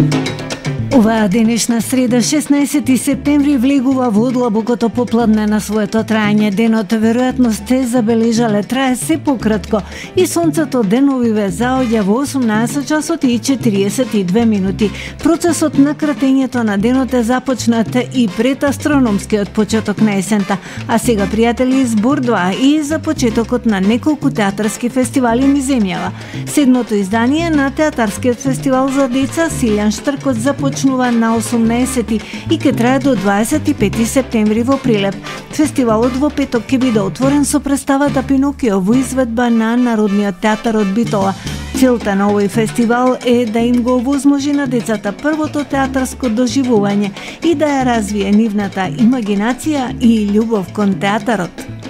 Оваа денешна среда, 16 септември, влегува во одлабокото попладне на своето траење. Денот веројатно сте забележале трае се пократко и сонцето деновиве заоѓа во 18 часот и 42 минути. Процесот на кратењето на денот е започнат и пред астрономскиот почеток на есента. А сега, пријатели, збор 2 и за почетокот на неколку театарски фестивали низ земјава. Седмото издание на театарскиот фестивал за деца Силјан Штркот започнува на 18 и ќе трае до 25 септември во Прилеп. Фестивалот во петок ќе биде отворен со представата Пинокио во изведба на Народниот театар од Битола. Целта на овој фестивал е да им го овозможи на децата првото театарско доживување и да ја развие нивната имагинација и љубов кон театарот.